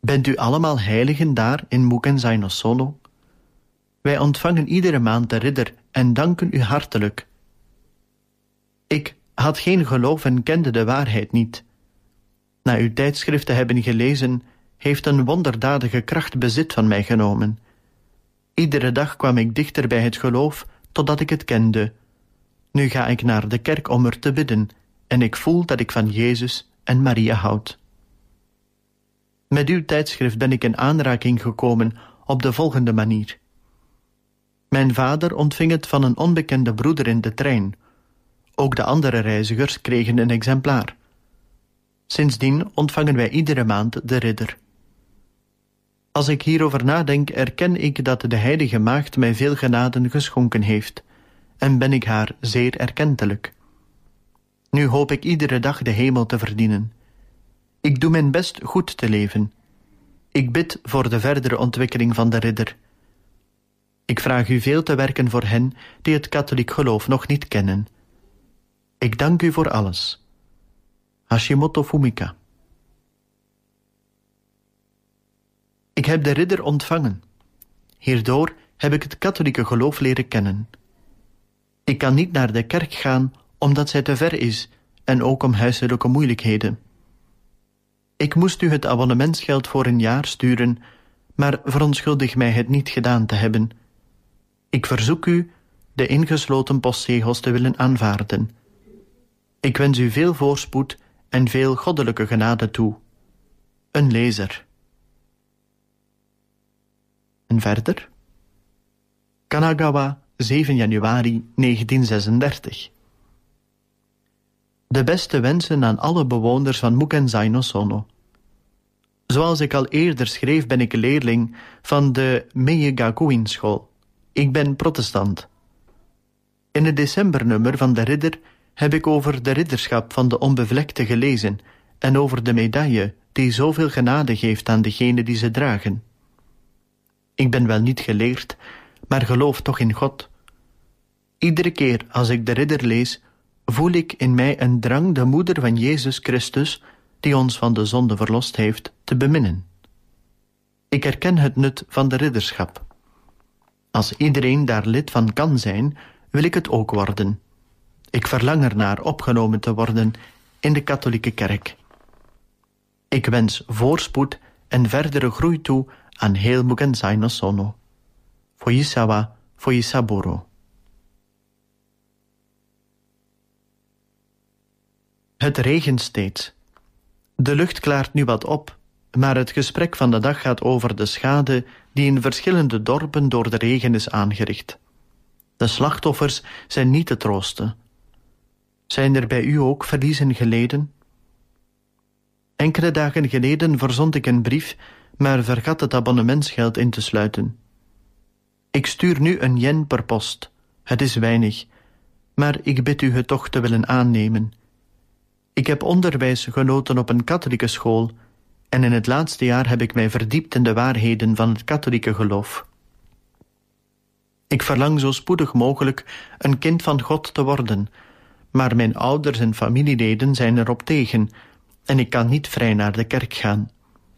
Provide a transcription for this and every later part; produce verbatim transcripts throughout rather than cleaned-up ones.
Bent u allemaal heiligen daar in Mugen-zai no Sono? Wij ontvangen iedere maand de ridder en danken u hartelijk. Ik had geen geloof en kende de waarheid niet. Na uw tijdschrift te hebben gelezen, heeft een wonderdadige kracht bezit van mij genomen. Iedere dag kwam ik dichter bij het geloof, totdat ik het kende. Nu ga ik naar de kerk om er te bidden, en ik voel dat ik van Jezus en Maria houd. Met uw tijdschrift ben ik in aanraking gekomen op de volgende manier. Mijn vader ontving het van een onbekende broeder in de trein. Ook de andere reizigers kregen een exemplaar. Sindsdien ontvangen wij iedere maand de ridder. Als ik hierover nadenk, erken ik dat de Heilige Maagd mij veel genaden geschonken heeft, en ben ik haar zeer erkentelijk. Nu hoop ik iedere dag de hemel te verdienen. Ik doe mijn best goed te leven. Ik bid voor de verdere ontwikkeling van de ridder. Ik vraag u veel te werken voor hen die het katholiek geloof nog niet kennen. Ik dank u voor alles. Hashimoto Fumika. Ik heb de ridder ontvangen. Hierdoor heb ik het katholieke geloof leren kennen. Ik kan niet naar de kerk gaan omdat zij te ver is en ook om huiselijke moeilijkheden. Ik moest u het abonnementsgeld voor een jaar sturen, maar verontschuldig mij het niet gedaan te hebben. Ik verzoek u de ingesloten postzegels te willen aanvaarden. Ik wens u veel voorspoed en veel goddelijke genade toe. Een lezer. En verder? Kanagawa, zeven januari negentien zesendertig. De beste wensen aan alle bewoners van Mugen-zai no Sono. Zoals ik al eerder schreef, ben ik leerling van de Meigakuin-school. Ik ben protestant. In het decembernummer van de ridder heb ik over de ridderschap van de onbevlekte gelezen en over de medaille die zoveel genade geeft aan degenen die ze dragen. Ik ben wel niet geleerd, maar geloof toch in God. Iedere keer als ik de ridder lees, voel ik in mij een drang de moeder van Jezus Christus, die ons van de zonde verlost heeft, te beminnen. Ik erken het nut van de ridderschap. Als iedereen daar lid van kan zijn, wil ik het ook worden. Ik verlang ernaar opgenomen te worden in de katholieke kerk. Ik wens voorspoed en verdere groei toe aan heel Mugen-zai no Sono. Fujisawa Fujisaburo. Het regent steeds. De lucht klaart nu wat op, maar het gesprek van de dag gaat over de schade die in verschillende dorpen door de regen is aangericht. De slachtoffers zijn niet te troosten. Zijn er bij u ook verliezen geleden? Enkele dagen geleden verzond ik een brief, maar vergat het abonnementsgeld in te sluiten. Ik stuur nu een yen per post. Het is weinig, maar ik bid u het toch te willen aannemen. Ik heb onderwijs genoten op een katholieke school en in het laatste jaar heb ik mij verdiept in de waarheden van het katholieke geloof. Ik verlang zo spoedig mogelijk een kind van God te worden, maar mijn ouders en familieleden zijn erop tegen en ik kan niet vrij naar de kerk gaan.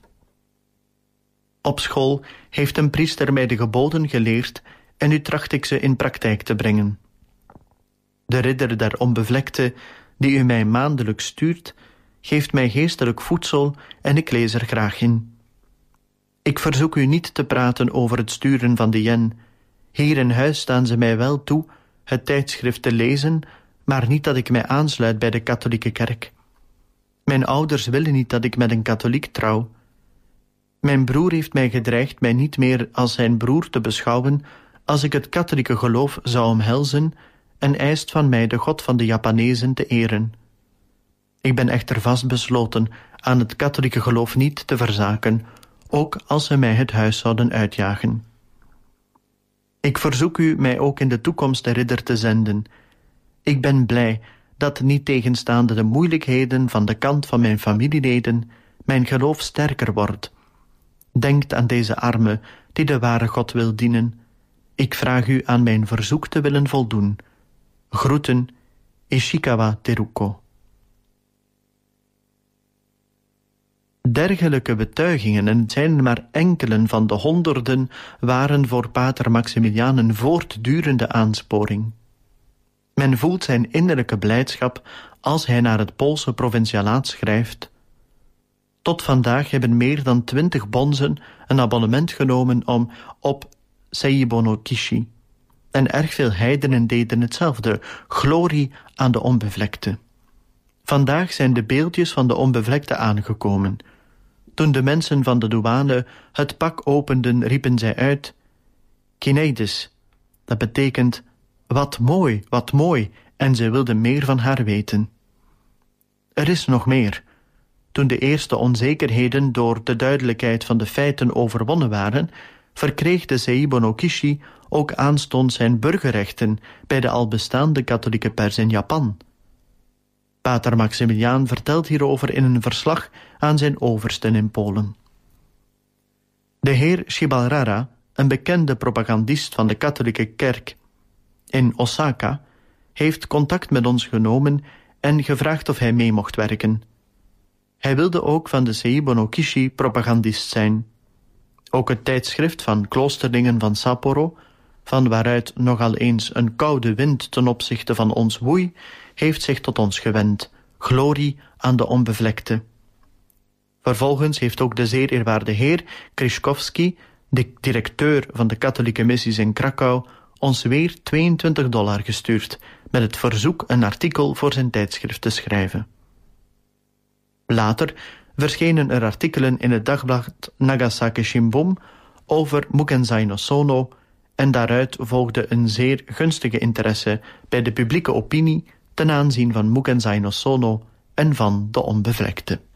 Op school heeft een priester mij de geboden geleerd en nu tracht ik ze in praktijk te brengen. De ridder der onbevlekte, die u mij maandelijks stuurt, geeft mij geestelijk voedsel en ik lees er graag in. Ik verzoek u niet te praten over het sturen van de yen. Hier in huis staan ze mij wel toe het tijdschrift te lezen, maar niet dat ik mij aansluit bij de katholieke kerk. Mijn ouders willen niet dat ik met een katholiek trouw. Mijn broer heeft mij gedreigd mij niet meer als zijn broer te beschouwen als ik het katholieke geloof zou omhelzen en eist van mij de God van de Japanezen te eren. Ik ben echter vastbesloten aan het katholieke geloof niet te verzaken, ook als ze mij het huis zouden uitjagen. Ik verzoek u mij ook in de toekomst de ridder te zenden. Ik ben blij dat niet tegenstaande de moeilijkheden van de kant van mijn familieleden mijn geloof sterker wordt. Denkt aan deze arme die de ware God wil dienen. Ik vraag u aan mijn verzoek te willen voldoen. Groeten, Ishikawa Teruko. Dergelijke betuigingen, en het zijn maar enkelen van de honderden, waren voor pater Maximiliaan een voortdurende aansporing. Men voelt zijn innerlijke blijdschap als hij naar het Poolse provincialaat schrijft: tot vandaag hebben meer dan twintig bonzen een abonnement genomen om op Seibono-Kishi. En erg veel heidenen deden hetzelfde. Glorie aan de onbevlekte. Vandaag zijn de beeldjes van de onbevlekte aangekomen. Toen de mensen van de douane het pak openden, riepen zij uit: Kineides, dat betekent wat mooi, wat mooi, en zij wilden meer van haar weten. Er is nog meer. Toen de eerste onzekerheden door de duidelijkheid van de feiten overwonnen waren, verkreeg de Seibono-Kishi ook aanstonds zijn burgerrechten bij de al bestaande katholieke pers in Japan. Pater Maximiliaan vertelt hierover in een verslag aan zijn oversten in Polen. De heer Shibalrara, een bekende propagandist van de katholieke kerk in Osaka, heeft contact met ons genomen en gevraagd of hij mee mocht werken. Hij wilde ook van de Seibono-Kishi propagandist zijn. Ook het tijdschrift van kloosterlingen van Sapporo, van waaruit nogal eens een koude wind ten opzichte van ons woei, heeft zich tot ons gewend. Glorie aan de onbevlekte. Vervolgens heeft ook de zeer eerwaarde heer Krischkowski, de directeur van de katholieke missies in Krakau, ons weer tweeëntwintig dollar gestuurd met het verzoek een artikel voor zijn tijdschrift te schrijven. Later verschenen er artikelen in het dagblad Nagasaki Shimbun over Mukenzai no Sono en daaruit volgde een zeer gunstige interesse bij de publieke opinie ten aanzien van Mukenzai no Sono en van de onbevlekte.